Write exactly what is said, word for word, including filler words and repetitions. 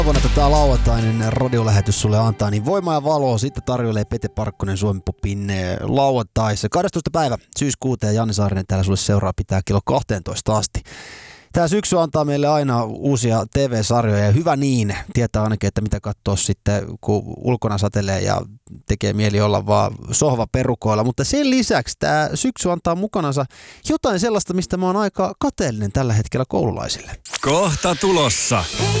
Toivon, että tämä lauantainen radiolähetys sulle antaa niin voimaa ja valoa. Sitten tarjoilee Pete Parkkonen Suomi Popin lauantaissa. kahdestoista päivä syyskuuta ja Janne Saarinen täällä sulle seuraa pitää kello kaksitoista asti. Tämä syksy antaa meille aina uusia T V-sarjoja ja hyvä niin. Tietää ainakin, että mitä katsoa sitten, kun ulkona satelee ja tekee mieli olla vaan sohva perukoilla. Mutta sen lisäksi tämä syksy antaa mukanansa jotain sellaista, mistä mä oon aika kateellinen tällä hetkellä koululaisille. Kohta tulossa.